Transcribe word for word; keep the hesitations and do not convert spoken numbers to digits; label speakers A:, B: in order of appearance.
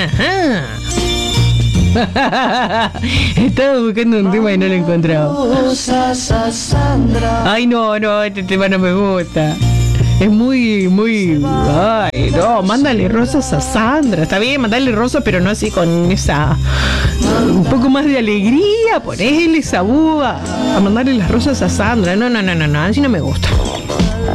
A: Ajá. Estaba buscando un tema y no lo encontraba. Ay, no, no, este tema no me gusta. Es muy, muy... Ay, no, mándale rosas a Sandra. Está bien, mándale rosas, pero no así con esa... Un poco más de alegría. Ponele esa búa a mandarle las rosas a Sandra. No, no, no, no, no, así no me gusta.